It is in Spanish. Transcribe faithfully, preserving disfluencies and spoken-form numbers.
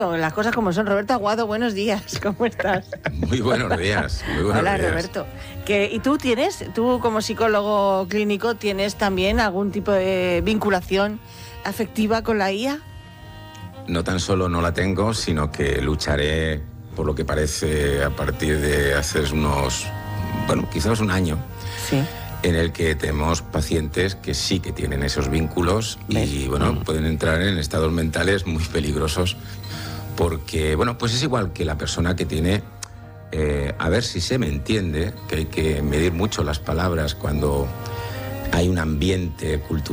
Las cosas como son. Roberto Aguado, buenos días, ¿cómo estás? Muy buenos días. Muy buenos Hola, días. Roberto. ¿Qué, ¿Y tú tienes, tú como psicólogo clínico, tienes también algún tipo de vinculación afectiva con la I A? No tan solo no la tengo, sino que lucharé, por lo que parece, a partir de hace unos, bueno, quizás un año, Sí. en el que tenemos pacientes que sí que tienen esos vínculos ¿Ves? y, bueno, mm. pueden entrar en estados mentales muy peligrosos. Porque, bueno, pues es igual que la persona que tiene, eh, a ver si se me entiende, que hay que medir mucho las palabras cuando hay un ambiente cultural